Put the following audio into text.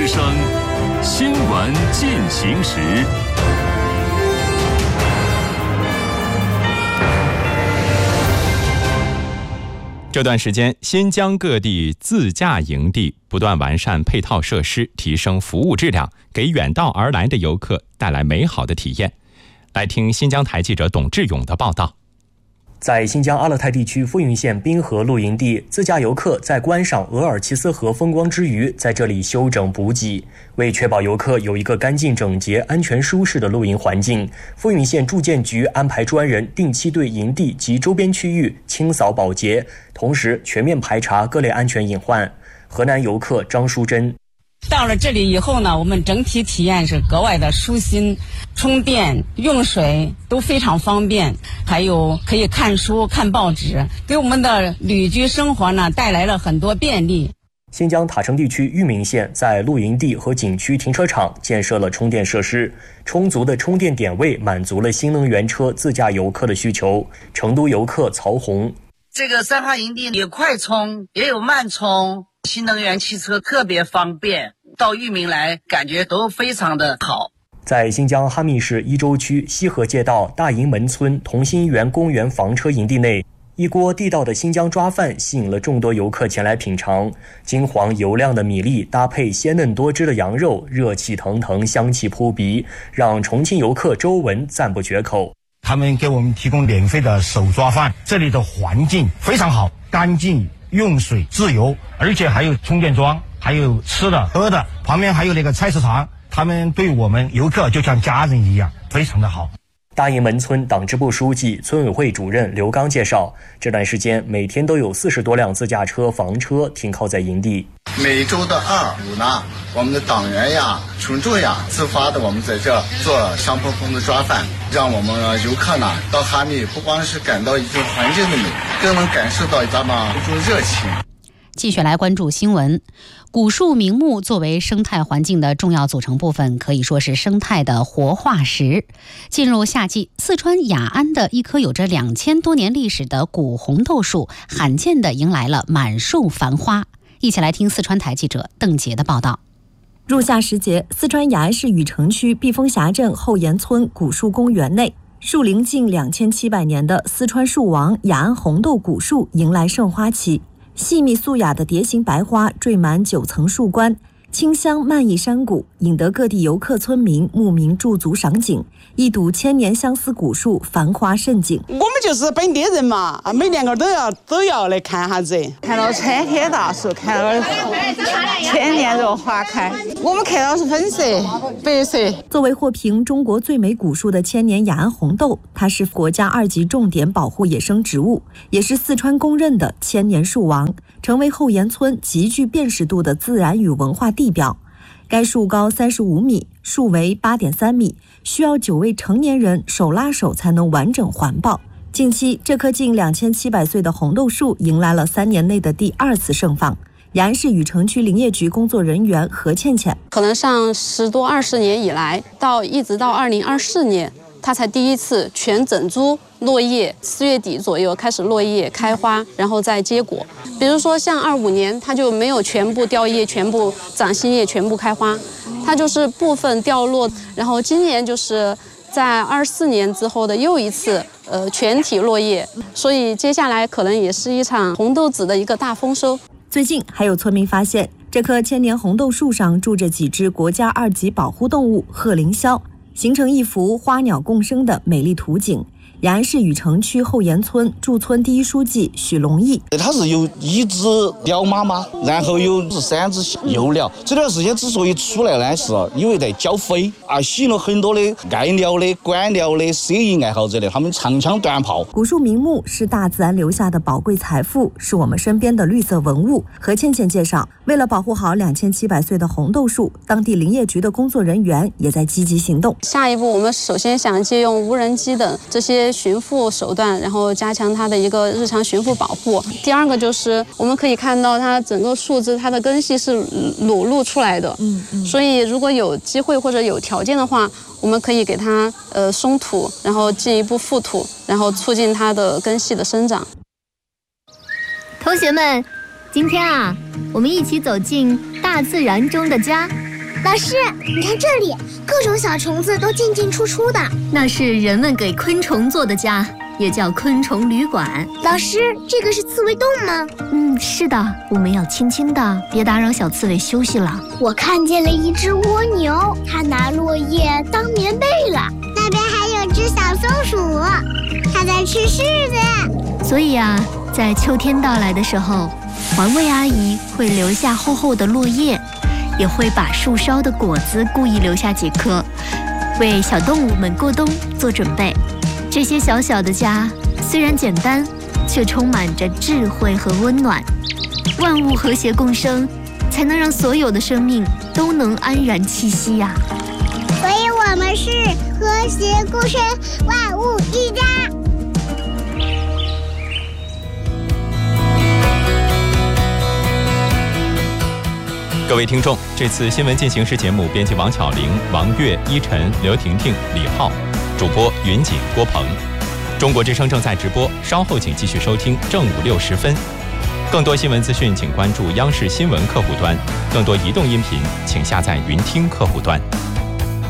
之声，新闻进行时。这段时间，新疆各地自驾营地不断完善配套设施，提升服务质量，给远道而来的游客带来美好的体验。来听新疆台记者董志勇的报道。 在新疆阿勒泰地区富蕴县滨河露营地，自驾游客在观赏额尔齐斯河风光之余，在这里休整补给。为确保游客有一个干净整洁、安全舒适的露营环境，富蕴县住建局安排专人定期对营地及周边区域清扫保洁，同时全面排查各类安全隐患。河南游客张淑珍： 到了这里以后呢，我们整体体验是格外的舒心，充电、用水都非常方便，还有可以看书、看报纸，给我们的旅居生活呢带来了很多便利。 新疆塔城地区玉明县在露营地和景区停车场建设了充电设施，充足的充电点位满足了新能源车自驾游客的需求。成都游客曹红： 这个三哈营地有快充也有慢充，新能源汽车特别方便，到玉明来感觉都非常的好。 在新疆哈密市伊州区西河街道大营门村同心园公园房车营地内，一锅地道的新疆抓饭吸引了众多游客前来品尝。金黄油亮的米粒搭配鲜嫩多汁的羊肉，热气腾腾，香气扑鼻，让重庆游客周文赞不绝口。 他们给我们提供免费的手抓饭，这里的环境非常好，干净，用水自由，而且还有充电桩，还有吃的喝的，旁边还有那个菜市场，他们对我们游客就像家人一样，非常的好。 大营门村党支部书记、村委会主任刘刚介绍，这段时间每天都有40多辆自驾车、房车停靠在营地。 每周的2、5呢，我们的党员呀、群众呀，自发的我们在这做香喷喷的抓饭，让我们游客呢到哈密不光是感到一种环境的美，更能感受到咱们一种热情。 继续来关注新闻。古树名木作为生态环境的重要组成部分，可以说是生态的活化石。进入夏季，四川雅安的一棵有着2000多年历史的古红豆树，罕见地迎来了满树繁花。一起来听四川台记者邓杰的报道。 入夏时节，四川雅安市禹城区碧峰峡镇后岩村古树公园内，树龄近2700年的四川树王雅安红豆古树迎来盛花期。细密素雅的蝶形白花缀满9层树冠，清香漫溢山谷，引得各地游客村民慕名驻足赏景。一睹千年相思古树繁花盛景。 我们就是本地人嘛，每年都要来看下子，看到参天大树，看到千年若花开。我们看到是粉色、白色。 作为获评中国最美古树的千年雅安红豆，它是国家2级重点保护野生植物，也是四川公认的千年树王，成为后岩村极具辨识度的自然与文化地标。该树高35米，树围8.3米，需要9位成年人手拉手才能完整环抱。近期，这棵近2700岁的红豆树迎来了3年内的第2次盛放。雅安市禹城区林业局工作人员何倩倩： 可能上10多20年以来，一直到2024年，它才第一次全整株落叶，4月底左右开始落叶开花，然后再结果。比如说像25年，它就没有全部掉叶、全部长新叶、全部开花，它就是部分掉落。然后今年就是在24年之后的又一次全体落叶，所以接下来可能也是一场红豆子的一个大丰收。 最近还有村民发现，这棵千年红豆树上住着几只国家2级保护动物褐凌霄，形成一幅花鸟共生的美丽图景。雅安市禹城区后岩村驻村第一书记许龙义： 它是有1只雕妈妈，然后有3只幼鸟。这段时间之所以出来呢，是因为在交飞吸引了很多的爱鸟的、观鸟的、摄影爱好者的，他们长枪短炮。 古树名木是大自然留下的宝贵财富，是我们身边的绿色文物。何倩倩介绍，为了保护好2700岁的红豆树，当地林业局的工作人员也在积极行动。 下一步，我们首先想借用无人机等这些巡抚手段，然后加强它的一个日常巡抚保护。第2个就是我们可以看到它整个树枝，它的根系是裸露出来的，所以如果有机会或者有条件的话，我们可以给它松土，然后进一步覆土，然后促进它的根系的生长。 同学们，今天我们一起走进大自然中的家， 老师，你看这里，各种小虫子都进进出出的， 那是人们给昆虫做的家，也叫昆虫旅馆。 老师，这个是刺猬洞吗？ 是的，我们要轻轻的，别打扰小刺猬休息了。 我看见了一只蜗牛，它拿落叶当棉被了。那边还有只小松鼠，它在吃柿子。 所以啊，在秋天到来的时候，环卫阿姨会留下厚厚的落叶，也会把树梢的果子故意留下几颗，为小动物们过冬做准备。这些小小的家虽然简单，却充满着智慧和温暖。万物和谐共生，才能让所有的生命都能安然栖息呀。 所以我们是和谐共生，万物一家。 各位听众，这次新闻进行时节目编辑王巧玲、王悦、依晨、刘婷婷、李浩，主播云锦、郭鹏。中国之声正在直播，稍后请继续收听正午6时分。更多新闻资讯，请关注央视新闻客户端；更多移动音频，请下载云听客户端。